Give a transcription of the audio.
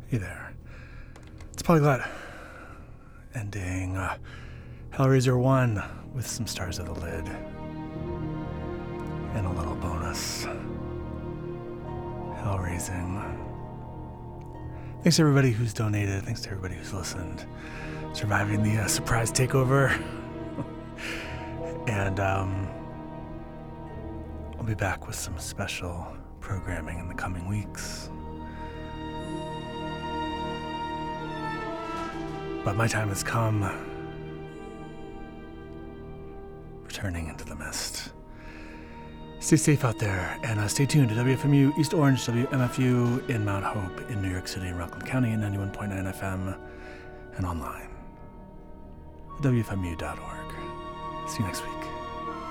Hey there. It's Polyglot. Ending Hellraiser 1 with some stars of the lid. And a little bonus. Hellraising. Thanks to everybody who's donated. Thanks to everybody who's listened. Surviving the surprise takeover. And I'll be back with some special programming in the coming weeks. But my time has come. Returning into the mist. Stay safe out there, and stay tuned to WFMU East Orange, WMFU in Mount Hope in New York City and Rockland County, and 91.9 FM, and online. WFMU.org. See you next week.